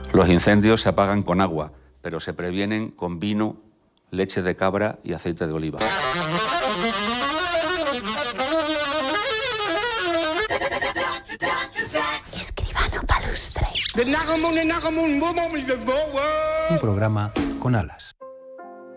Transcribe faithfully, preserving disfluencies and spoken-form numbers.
Los incendios se apagan con agua, pero se previenen con vino, leche de cabra y aceite de oliva. Escribano Palustre. Un programa con alas.